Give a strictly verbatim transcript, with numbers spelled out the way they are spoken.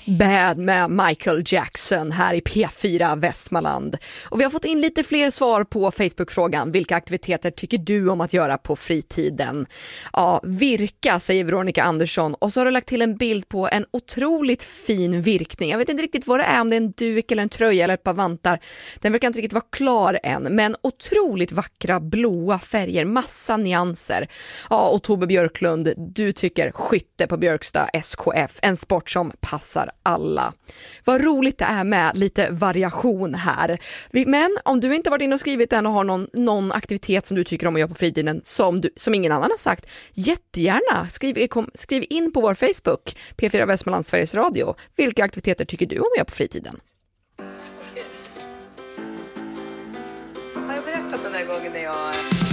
Bad med Michael Jackson här i P fyra Västmanland. Och vi har fått in lite fler svar på Facebook-frågan. Vilka aktiviteter tycker du om att göra på fritiden? Ja, virka, säger Veronica Andersson. Och så har du lagt till en bild på en otroligt fin virkning. Jag vet inte riktigt vad det är, om det är en duk eller en tröja eller ett par vantar. Den verkar inte riktigt vara klar än. Men otroligt vackra blåa färger, massa nyanser. Ja, och Tobbe Björklund, du tycker skytte på Björksta S K F. En sport som passar alla. Vad roligt det är med lite variation här. Men om du inte varit inne och skrivit än och har någon, någon aktivitet som du tycker om att göra på fritiden som, du, som ingen annan har sagt, jättegärna skriv, kom, skriv in på vår Facebook P fyra Västmanland Sveriges Radio. Vilka aktiviteter tycker du om att göra på fritiden?